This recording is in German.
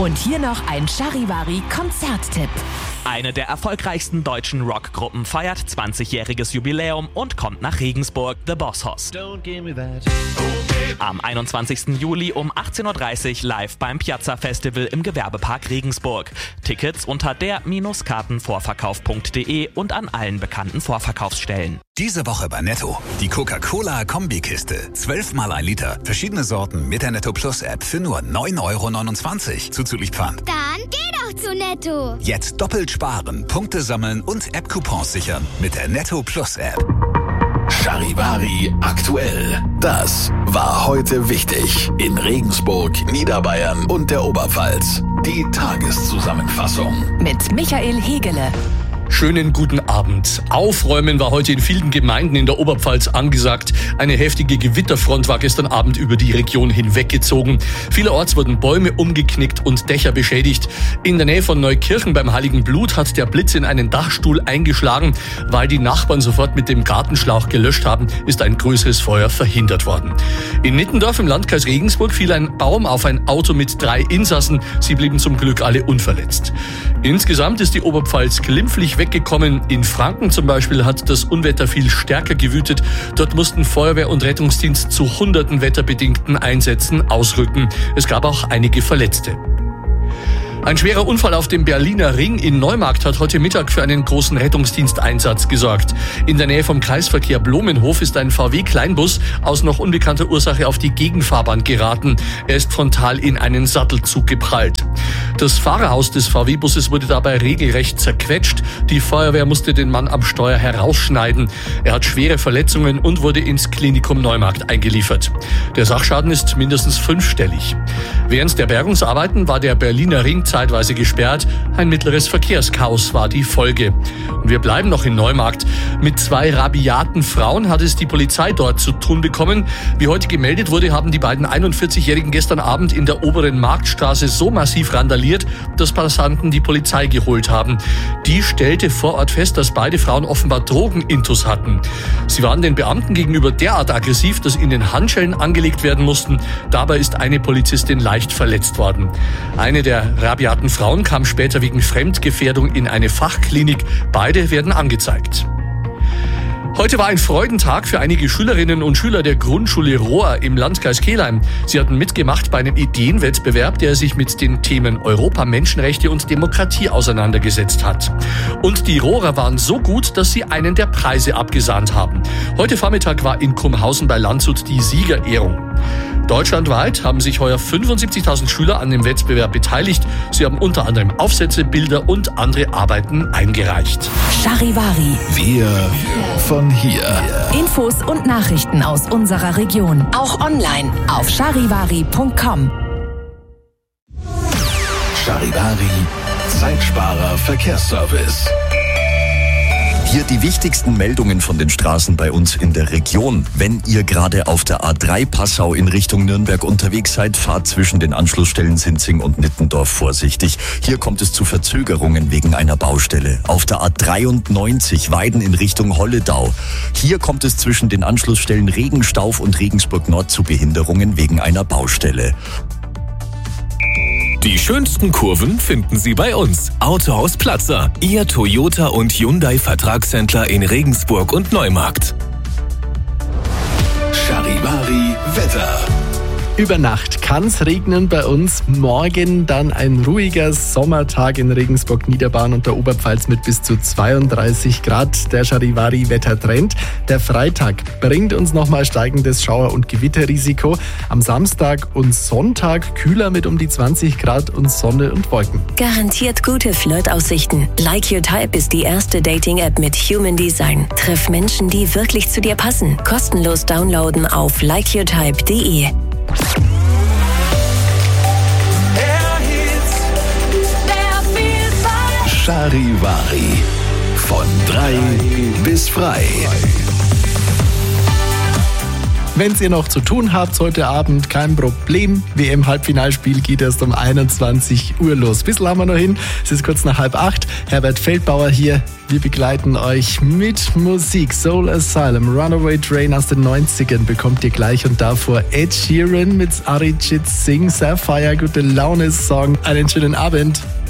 Und hier noch ein Charivari-Konzerttipp. Eine der erfolgreichsten deutschen Rockgruppen feiert 20-jähriges Jubiläum und kommt nach Regensburg, The Boss Hoss. Am 21. Juli um 18.30 Uhr live beim Piazza Festival im Gewerbepark Regensburg. Tickets unter der-kartenvorverkauf.de und an allen bekannten Vorverkaufsstellen. Diese Woche bei Netto. Die Coca-Cola-Kombikiste. 12 mal 1 Liter. Verschiedene Sorten mit der Netto Plus App für nur 9,29 € zuzüglich Pfand. Dann geh doch zu Netto. Jetzt doppelt sparen, Punkte sammeln und App-Coupons sichern mit der Netto Plus App. Charivari aktuell. Das war heute wichtig in Regensburg, Niederbayern und der Oberpfalz. Die Tageszusammenfassung Mit Michael Hegele. Schönen guten Abend. Aufräumen war heute in vielen Gemeinden in der Oberpfalz angesagt. Eine heftige Gewitterfront war gestern Abend über die Region hinweggezogen. Vielerorts wurden Bäume umgeknickt und Dächer beschädigt. In der Nähe von Neukirchen beim Heiligen Blut hat der Blitz in einen Dachstuhl eingeschlagen. Weil die Nachbarn sofort mit dem Gartenschlauch gelöscht haben, ist ein größeres Feuer verhindert worden. In Nittendorf im Landkreis Regensburg fiel ein Baum auf ein Auto mit 3 Insassen. Sie blieben zum Glück alle unverletzt. Insgesamt ist die Oberpfalz glimpflich weggekommen. In Franken zum Beispiel hat das Unwetter viel stärker gewütet. Dort mussten Feuerwehr und Rettungsdienst zu hunderten wetterbedingten Einsätzen ausrücken. Es gab auch einige Verletzte. Ein schwerer Unfall auf dem Berliner Ring in Neumarkt hat heute Mittag für einen großen Rettungsdiensteinsatz gesorgt. In der Nähe vom Kreisverkehr Blumenhof ist ein VW-Kleinbus aus noch unbekannter Ursache auf die Gegenfahrbahn geraten. Er ist frontal in einen Sattelzug geprallt. Das Fahrerhaus des VW-Busses wurde dabei regelrecht zerquetscht. Die Feuerwehr musste den Mann am Steuer herausschneiden. Er hat schwere Verletzungen und wurde ins Klinikum Neumarkt eingeliefert. Der Sachschaden ist mindestens 5-stellig. Während der Bergungsarbeiten war der Berliner Ring zeitweise gesperrt. Ein mittleres Verkehrschaos war die Folge. Und wir bleiben noch in Neumarkt. Mit 2 rabiaten Frauen hat es die Polizei dort zu tun bekommen. Wie heute gemeldet wurde, haben die beiden 41-Jährigen gestern Abend in der oberen Marktstraße so massiv randaliert, dass Passanten die Polizei geholt haben. Die stellte vor Ort fest, dass beide Frauen offenbar Drogenintus hatten. Sie waren den Beamten gegenüber derart aggressiv, dass ihnen Handschellen angelegt werden mussten. Dabei ist eine Polizistin leicht verletzt worden. Eine der rabiaten Frauen kam später wegen Fremdgefährdung in eine Fachklinik. Beide werden angezeigt. Heute war ein Freudentag für einige Schülerinnen und Schüler der Grundschule Rohr im Landkreis Kelheim. Sie hatten mitgemacht bei einem Ideenwettbewerb, der sich mit den Themen Europa, Menschenrechte und Demokratie auseinandergesetzt hat. Und die Rohrer waren so gut, dass sie einen der Preise abgesahnt haben. Heute Vormittag war in Kumhausen bei Landshut die Siegerehrung. Deutschlandweit haben sich heuer 75.000 Schüler an dem Wettbewerb beteiligt. Sie haben unter anderem Aufsätze, Bilder und andere Arbeiten eingereicht. Charivari. Wir von hier. Infos und Nachrichten aus unserer Region. Auch online auf charivari.com. Charivari, Zeitsparer Verkehrsservice. Hier die wichtigsten Meldungen von den Straßen bei uns in der Region. Wenn ihr gerade auf der A3 Passau in Richtung Nürnberg unterwegs seid, fahrt zwischen den Anschlussstellen Sinzing und Nittendorf vorsichtig. Hier kommt es zu Verzögerungen wegen einer Baustelle. Auf der A93 Weiden in Richtung Holledau. Hier kommt es zwischen den Anschlussstellen Regenstauf und Regensburg Nord zu Behinderungen wegen einer Baustelle. Die schönsten Kurven finden Sie bei uns. Autohaus Platzer, Ihr Toyota und Hyundai Vertragshändler in Regensburg und Neumarkt. Charivari Wetter. Über Nacht kann es regnen bei uns. Morgen dann ein ruhiger Sommertag in Regensburg, Niederbayern und der Oberpfalz mit bis zu 32 Grad. Der Charivari-Wettertrend. Der Freitag bringt uns nochmal steigendes Schauer- und Gewitterrisiko. Am Samstag und Sonntag kühler mit um die 20 Grad und Sonne und Wolken. Garantiert gute Flirtaussichten. Like Your Type ist die erste Dating-App mit Human Design. Treff Menschen, die wirklich zu dir passen. Kostenlos downloaden auf likeyourtype.de. Charivari. Von 3 bis frei. Wenn ihr noch zu tun habt heute Abend, kein Problem. WM-Halbfinalspiel geht erst um 21 Uhr los. Bissl haben wir noch hin. Es ist kurz nach 7:30. Herbert Feldbauer hier. Wir begleiten euch mit Musik. Soul Asylum, Runaway Train aus den 90ern bekommt ihr gleich und davor Ed Sheeran mit Arijit Singh, Sapphire, gute Laune-Song. Einen schönen Abend.